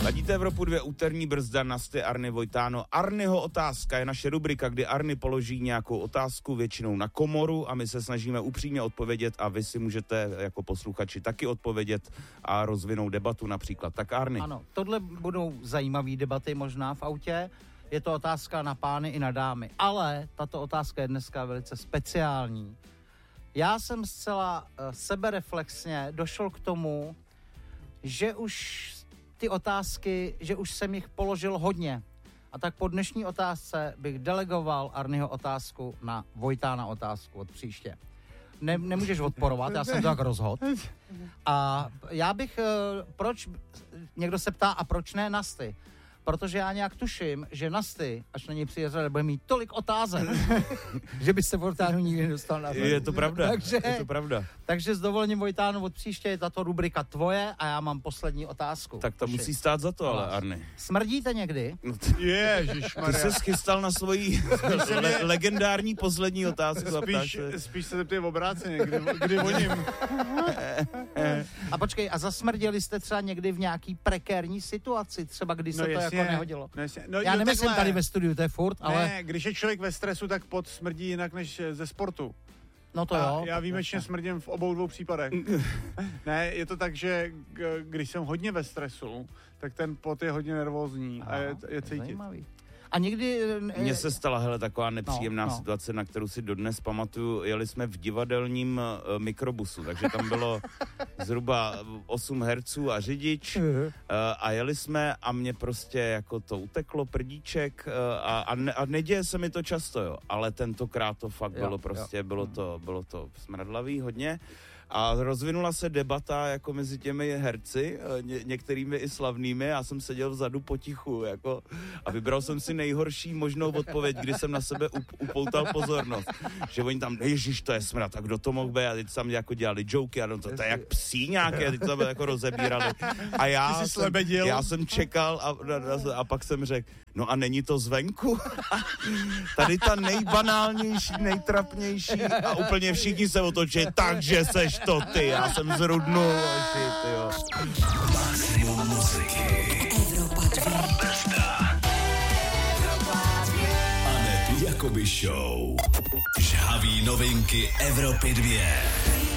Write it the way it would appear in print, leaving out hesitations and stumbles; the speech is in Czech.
Ladíte Evropu 2, úterní brzda, Nasty, Arny, Vojtáno. Arnyho otázka je naše rubrika, kdy Arny položí nějakou otázku, většinou na komoru, a my se snažíme upřímně odpovědět a vy si můžete jako posluchači taky odpovědět a rozvinout debatu například. Tak Arny. Ano, tohle budou zajímavé debaty možná v autě. Je to otázka na pány i na dámy, ale tato otázka je dneska velice speciální. Já jsem zcela sebereflexně došel k tomu, že už ty otázky, že už jsem jich položil hodně. A tak po dnešní otázce bych delegoval Arnyho otázku na Vojtána otázku od příště. Nemůžeš odporovat, já jsem to tak rozhodl. A já bych, proč, někdo se ptá, a proč ne Nasty? Protože já nějak tuším, že Nasty, až na něj přijde řada, bude mít tolik otázek, že by se Vojtánu nikdy nedostal na to. Je to pravda, je to pravda. Takže s dovolením Vojtánu od příště je tato rubrika tvoje a já mám poslední otázku. Tak to musí stát za to, ale Arny. Smrdíte někdy? No Ježišmarja. ty se schystal na svoji legendární poslední otázku. Spíš se zeptej obráceně, kdy voním. A počkej, a zasmrděli jste třeba někdy v nějaký prekérní situaci, třeba když se to jako nehodilo? Já nemyslím tady ve studiu, to je furt, ale... Ne, když je člověk ve stresu, tak pot smrdí jinak než ze sportu. No to jo. Já výjimečně smrdím v obou dvou případech. Ne, je to tak, že když jsem hodně ve stresu, tak ten pot je hodně nervózní a je cítit. Zajímavý. A někdy... Mně se stala taková nepříjemná situace, na kterou si dodnes pamatuju. Jeli jsme v divadelním mikrobusu, takže tam bylo zhruba 8 herců a řidič a jeli jsme a mě prostě jako to uteklo, prdíček a neděje se mi to často, jo. Ale tentokrát to fakt bylo prostě, bylo to smradlavý hodně. A rozvinula se debata jako mezi těmi herci, některými i slavnými. Já jsem seděl vzadu potichu jako, a vybral jsem si nejhorší možnou odpověď, kdy jsem na sebe upoutal pozornost. Že oni tam, ježiš, to je smrad, tak kdo to mohl být? A teď tam jako dělali joky a to je jak psí nějaké, teď to tam jako rozebírali. A já jsem čekal a pak jsem řekl, no a není to zvenku? Tady ta nejbanálnější, nejtrapnější a úplně všichni se otočí, takže seš to ty, já jsem zrudnul, ty jo. Maximum muziky. Evropa 2. Brzda. Anety Jakoby Show. Žhavý novinky Evropy 2.